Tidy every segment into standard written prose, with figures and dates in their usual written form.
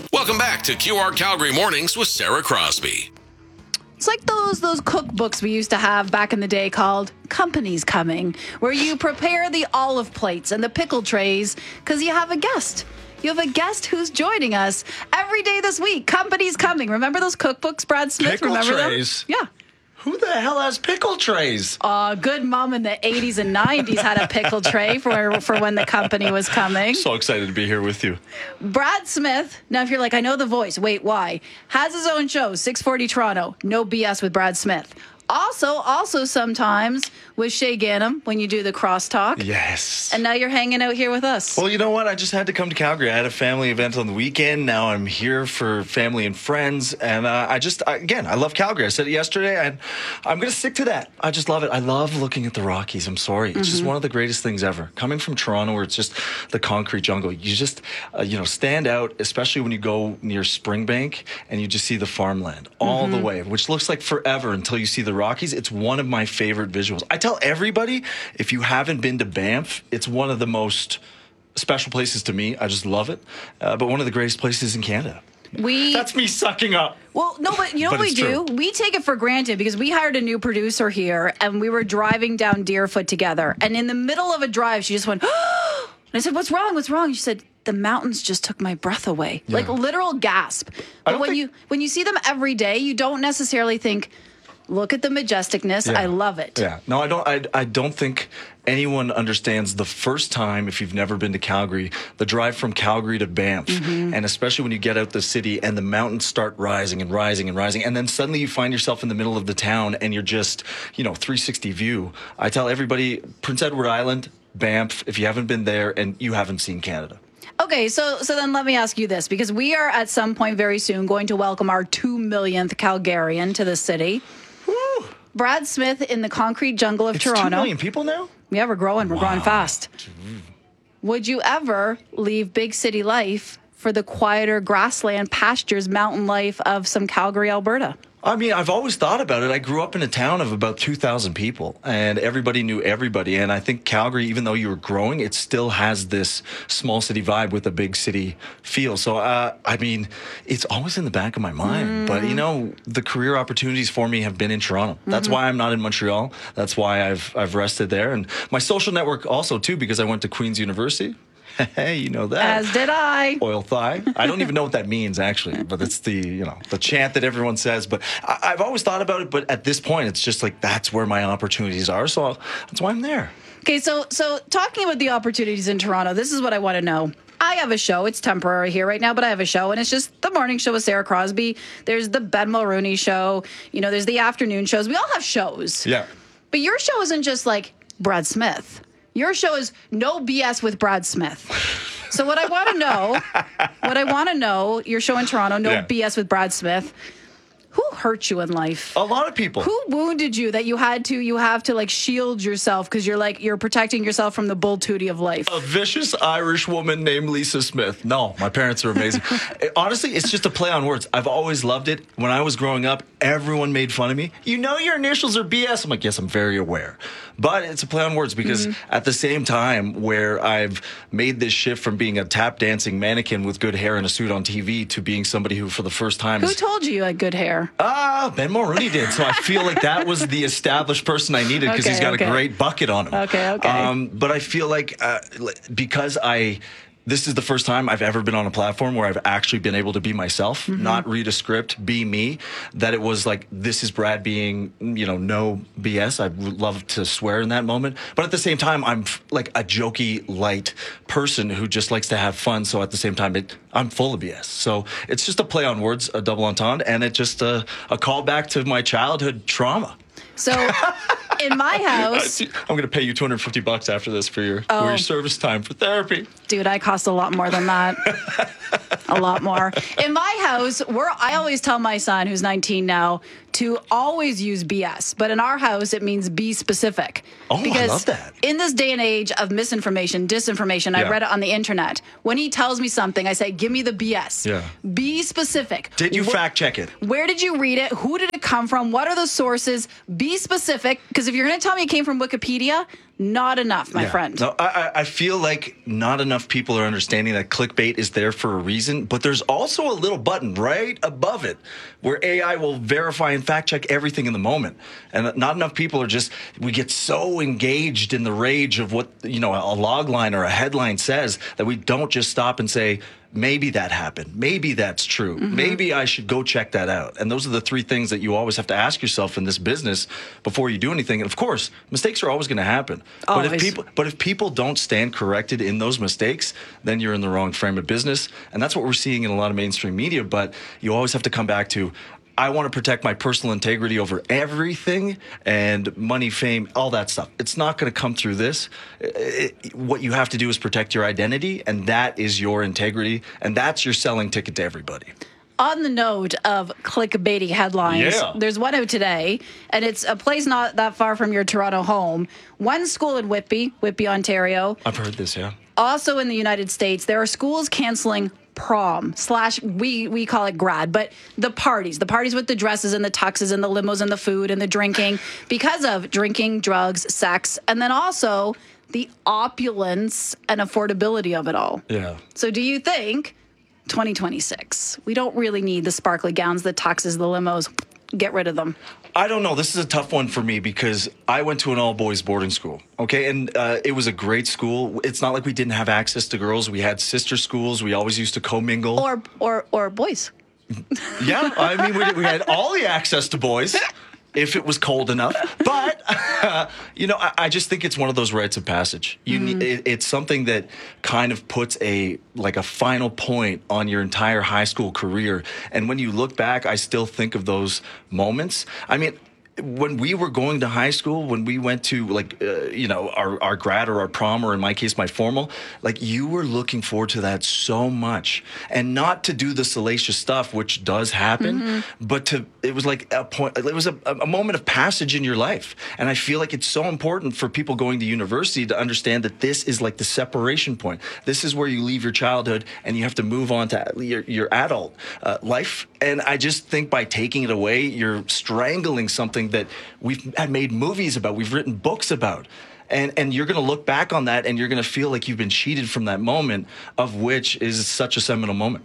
Welcome back to QR Calgary Mornings with Sarah Crosby. It's like those cookbooks we used to have back in the day called Company's Coming, where you prepare the olive plates and the pickle trays because you have a guest. You have a guest who's joining us every day this week. Company's Coming. Remember those cookbooks, Brad Smith? Pickle Remember trays? them? Yeah. Who the hell has pickle trays? Good mom in the 80s and 90s had a pickle tray for when the company was coming. So excited to be here with you. Brad Smith, now if you're like, I know the voice, wait, why? Has his own show, 640 Toronto, No BS with Brad Smith. Also sometimes with Shay Ganem when you do the crosstalk. Yes. And now you're hanging out here with us. Well, you know what? I just had to come to Calgary. I had a family event on the weekend. Now I'm here for family and friends. And I love Calgary. I said it yesterday, and I'm going to stick to that. I just love it. I love looking at the Rockies. I'm sorry. It's just one of the greatest things ever. Coming from Toronto, where it's just the concrete jungle, you just, stand out, especially when you go near Springbank and you just see the farmland all the way, which looks like forever until you see the Rockies. It's one of my favorite visuals. I tell everybody, if you haven't been to Banff, it's one of the most special places to me. I just love it. But one of the greatest places in Canada. That's me sucking up. Well, no, but you know what we do? We take it for granted because we hired a new producer here and we were driving down Deerfoot together. And in the middle of a drive, she just went, oh! And I said, what's wrong? What's wrong? She said, the mountains just took my breath away. Yeah. Like literal gasp. But when you see them every day, you don't necessarily think, look at the majesticness. Yeah. I love it. Yeah. No, I don't think anyone understands the first time, if you've never been to Calgary, the drive from Calgary to Banff. And especially when you get out the city and the mountains start rising and rising and rising. And then suddenly you find yourself in the middle of the town and you're just, 360 view. I tell everybody, Prince Edward Island, Banff, if you haven't been there and you haven't seen Canada. Okay, so then let me ask you this, because we are at some point very soon going to welcome our 2 millionth Calgarian to the city. Brad Smith in the concrete jungle of Toronto. 2 million people now? Yeah, we're growing. We're growing fast. Would you ever leave big city life for the quieter grassland, pastures, mountain life of some Calgary, Alberta? I mean, I've always thought about it. I grew up in a town of about 2,000 people, and everybody knew everybody. And I think Calgary, even though you were growing, it still has this small city vibe with a big city feel. So, it's always in the back of my mind. But, the career opportunities for me have been in Toronto. That's why I'm not in Montreal. That's why I've rested there. And my social network also, too, because I went to Queen's University. Hey, you know that. As did I. Oil thigh. I don't even know what that means, actually, but it's the chant that everyone says. But I've always thought about it, but at this point, it's just like that's where my opportunities are, so that's why I'm there. Okay, so talking about the opportunities in Toronto, this is what I want to know. I have a show. It's temporary here right now, but I have a show, and it's just the morning show with Sarah Crosby. There's the Ben Mulrooney show. There's the afternoon shows. We all have shows. Yeah. But your show isn't just like Brad Smith. Your show is No BS with Brad Smith. So what I want to know, your show in Toronto, No BS with Brad Smith. Who hurt you in life? A lot of people. Who wounded you that you have to like shield yourself because you're protecting yourself from the bull tootie of life? A vicious Irish woman named Lisa Smith. No, my parents are amazing. Honestly, it's just a play on words. I've always loved it. When I was growing up, everyone made fun of me. Your initials are BS. I'm like, yes, I'm very aware. But it's a play on words because at the same time where I've made this shift from being a tap dancing mannequin with good hair and a suit on TV to being somebody who for the first time Who told you had good hair? Ben Mulrooney did. So I feel like that was the established person I needed because he's got a great bucket on him. Okay. But I feel like because this is the first time I've ever been on a platform where I've actually been able to be myself, not read a script, be me, that it was like, this is Brad being, no BS. I would love to swear in that moment. But at the same time, I'm like a jokey, light person who just likes to have fun. So at the same time, I'm full of BS. So it's just a play on words, a double entendre, and it's just a callback to my childhood trauma. So in my house, I'm going to pay you $250 after this for your service time for therapy. Dude, I cost a lot more than that. A lot more. In my house, I always tell my son, who's 19 now, to always use BS. But in our house, it means be specific. Oh, because I love that. In this day and age of misinformation, disinformation, I read it on the internet. When he tells me something, I say, give me the BS. Yeah. Be specific. Did you fact check it? Where did you read it? Who did it come from? What are the sources? Be specific. Because if you're going to tell me it came from Wikipedia, Not enough, my friend. No, I feel like not enough people are understanding that clickbait is there for a reason, but there's also a little button right above it where AI will verify and fact check everything in the moment. And not enough people are we get so engaged in the rage of what, a log line or a headline says that we don't just stop and say, maybe that happened. Maybe that's true. Mm-hmm. Maybe I should go check that out. And those are the three things that you always have to ask yourself in this business before you do anything. And of course, mistakes are always going to happen. Always. But if people don't stand corrected in those mistakes, then you're in the wrong frame of business. And that's what we're seeing in a lot of mainstream media. But you always have to come back to, I want to protect my personal integrity over everything, and money, fame, all that stuff. It's not going to come through this. What you have to do is protect your identity, and that is your integrity, and that's your selling ticket to everybody. On the note of clickbaity headlines, there's one out today, and it's a place not that far from your Toronto home. One school in Whitby, Ontario. I've heard this, yeah. Also in the United States, there are schools canceling prom / we call it grad, but the parties with the dresses and the tuxes and the limos and the food and the drinking because of drinking, drugs, sex, and then also the opulence and affordability of it all. Yeah. So do you think 2026, we don't really need the sparkly gowns, the tuxes, the limos? Get rid of them. I don't know. This is a tough one for me because I went to an all-boys boarding school, okay? And it was a great school. It's not like we didn't have access to girls. We had sister schools. We always used to commingle. Or boys. Yeah, I mean, we had all the access to boys if it was cold enough. But, I just think it's one of those rites of passage. It's something that kind of puts a final point on your entire high school career. And when you look back, I still think of those moments. I mean, when we were going to high school, when we went to our grad or our prom, or in my case, my formal, you were looking forward to that so much, and not to do the salacious stuff, which does happen, but it was like a point. It was a moment of passage in your life, and I feel like it's so important for people going to university to understand that this is like the separation point. This is where you leave your childhood and you have to move on to your adult life. And I just think by taking it away, you're strangling something that we've made movies about, we've written books about. And you're going to look back on that and you're going to feel like you've been cheated from that moment, of which is such a seminal moment,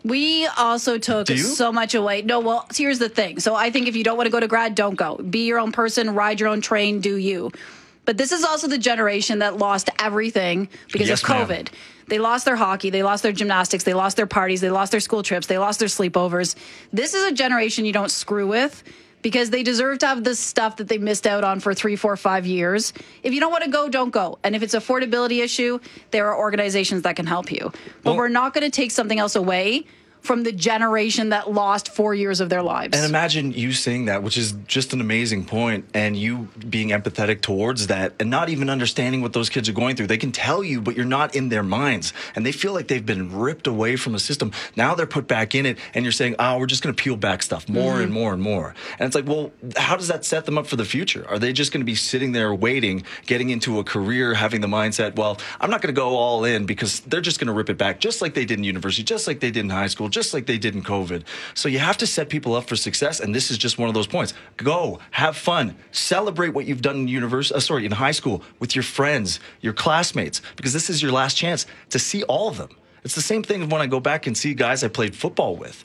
We also took so much away. No, well, here's the thing. So I think if you don't want to go to grad, don't go. Be your own person, ride your own train, do you. But this is also the generation that lost everything because of COVID. Ma'am. They lost their hockey, they lost their gymnastics, they lost their parties, they lost their school trips, they lost their sleepovers. This is a generation you don't screw with, because they deserve to have the stuff that they missed out on for 3, 4, 5 years. If you don't want to go, don't go. And if it's an affordability issue, there are organizations that can help you. But we're not going to take something else away from the generation that lost 4 years of their lives. And imagine you saying that, which is just an amazing point, and you being empathetic towards that and not even understanding what those kids are going through. They can tell you, but you're not in their minds. And they feel like they've been ripped away from a system. Now they're put back in it, and you're saying, we're just going to peel back stuff more and more and more. And it's like, well, how does that set them up for the future? Are they just going to be sitting there waiting, getting into a career, having the mindset, well, I'm not going to go all in because they're just going to rip it back, just like they did in university, just like they did in high school, just like they did in COVID. So you have to set people up for success, and this is just one of those points. Go, have fun, celebrate what you've done in high school with your friends, your classmates, because this is your last chance to see all of them. It's the same thing when I go back and see guys I played football with.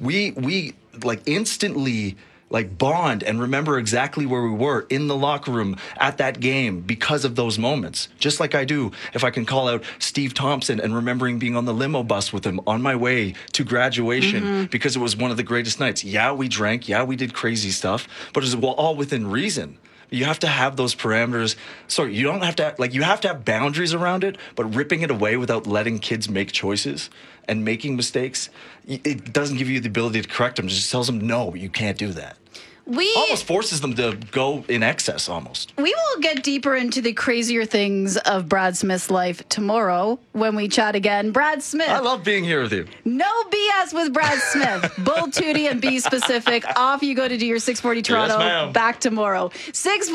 We instantly bond and remember exactly where we were in the locker room at that game because of those moments. Just like I do if I can call out Steve Thompson and remembering being on the limo bus with him on my way to graduation because it was one of the greatest nights. Yeah, we drank. Yeah, we did crazy stuff, but it was all within reason. You have to have those parameters. Sorry, you don't have to you have to have boundaries around it, but ripping it away without letting kids make choices and making mistakes, it doesn't give you the ability to correct them. It just tells them, no, you can't do that. Almost forces them to go in excess almost. We will get deeper into the crazier things of Brad Smith's life tomorrow when we chat again. Brad Smith. I love being here with you. No BS with Brad Smith. Bull Tootie and be specific. Off you go to do your 640 Toronto. Yes, back tomorrow.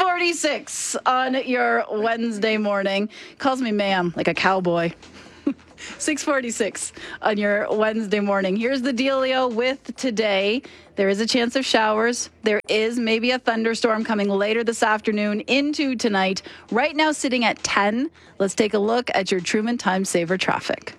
6:46 on your Wednesday morning. Calls me ma'am like a cowboy. 6:46 on your Wednesday morning. Here's the dealio with today. There is a chance of showers. There is maybe a thunderstorm coming later this afternoon into tonight. Right now sitting at 10. Let's take a look at your Truman Time Saver traffic.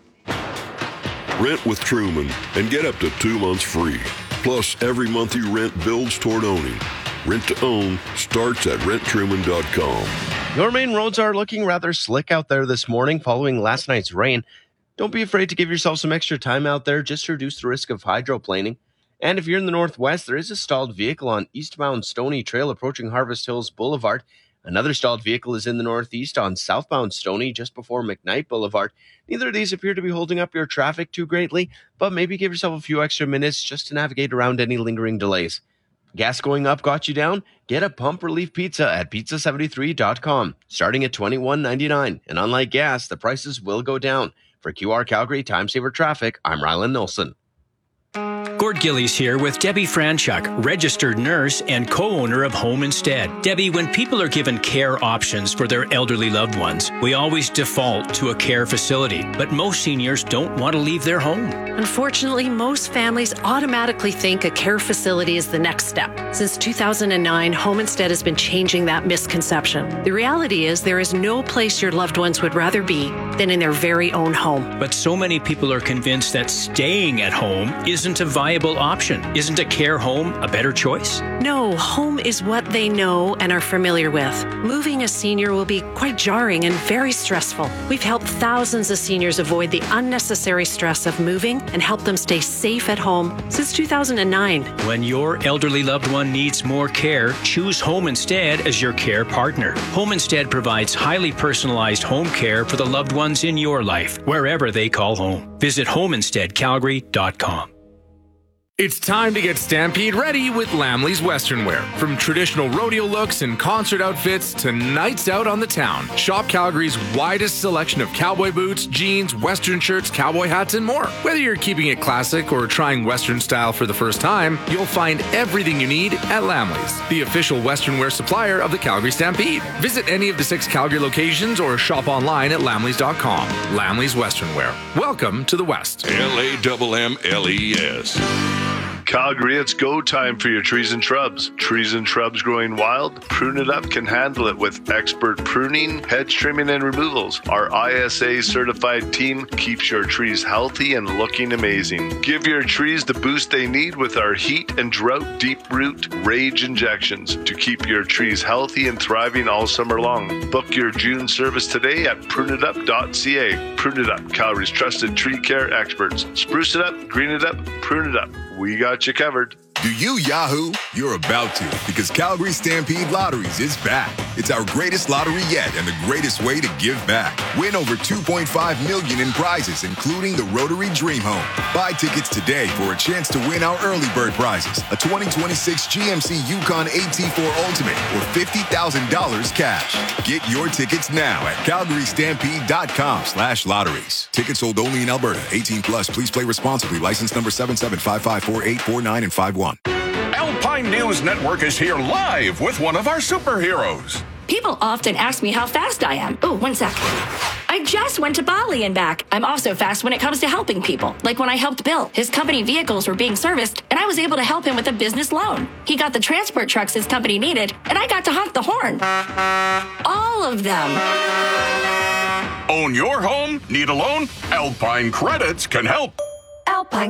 Rent with Truman and get up to 2 months free. Plus, every month you rent builds toward owning. Rent to own starts at renttruman.com. Your main roads are looking rather slick out there this morning following last night's rain. Don't be afraid to give yourself some extra time out there just to reduce the risk of hydroplaning. And if you're in the Northwest, there is a stalled vehicle on eastbound Stony Trail approaching Harvest Hills Boulevard. Another stalled vehicle is in the Northeast on southbound Stony just before McKnight Boulevard. Neither of these appear to be holding up your traffic too greatly, but maybe give yourself a few extra minutes just to navigate around any lingering delays. Gas going up got you down? Get a pump relief pizza at pizza73.com, starting at $21.99. And unlike gas, the prices will go down. For QR Calgary Time Saver Traffic, I'm Rylan Nilsson. Gord Gillies here with Debbie Franchuk, registered nurse and co-owner of Home Instead. Debbie, when people are given care options for their elderly loved ones, we always default to a care facility, but most seniors don't want to leave their home. Unfortunately, most families automatically think a care facility is the next step. Since 2009, Home Instead has been changing that misconception. The reality is there is no place your loved ones would rather be than in their very own home. But so many people are convinced that staying at home isn't a viable option. Isn't a care home a better choice? No, home is what they know and are familiar with. Moving a senior will be quite jarring and very stressful. We've helped thousands of seniors avoid the unnecessary stress of moving and help them stay safe at home since 2009. When your elderly loved one needs more care, choose Home Instead as your care partner. Home Instead provides highly personalized home care for the loved ones in your life, wherever they call home. Visit homeinsteadcalgary.com. It's time to get Stampede ready with Lamley's Western Wear. From traditional rodeo looks and concert outfits to nights out on the town, shop Calgary's widest selection of cowboy boots, jeans, Western shirts, cowboy hats, and more. Whether you're keeping it classic or trying Western style for the first time, you'll find everything you need at Lamley's, the official Western wear supplier of the Calgary Stampede. Visit any of the 6 Calgary locations or shop online at lamleys.com. Lamley's Western Wear. Welcome to the West. LAMMLES. Calgary, it's go time for your trees and shrubs. Trees and shrubs growing wild? Prune It Up can handle it with expert pruning, hedge trimming, and removals. Our ISA certified team keeps your trees healthy and looking amazing. Give your trees the boost they need with our heat and drought deep root rage injections to keep your trees healthy and thriving all summer long. Book your June service today at pruneitup.ca. Prune It Up, Calgary's trusted tree care experts. Spruce it up, green it up, prune it up. We got you covered. Do you Yahoo? You're about to, because Calgary Stampede Lotteries is back. It's our greatest lottery yet and the greatest way to give back. Win over $2.5 million in prizes, including the Rotary Dream Home. Buy tickets today for a chance to win our early bird prizes, a 2026 GMC Yukon AT4 Ultimate, or $50,000 cash. Get your tickets now at calgarystampede.com/lotteries. Tickets sold only in Alberta. 18 plus. Please play responsibly. License number 77554849 and 51. Alpine News Network is here live with one of our superheroes. People often ask me how fast I am. Oh, 1 sec. I just went to Bali and back. I'm also fast when it comes to helping people. Like when I helped Bill. His company vehicles were being serviced, and I was able to help him with a business loan. He got the transport trucks his company needed, and I got to honk the horn. All of them. Own your home? Need a loan? Alpine Credits can help. Alpine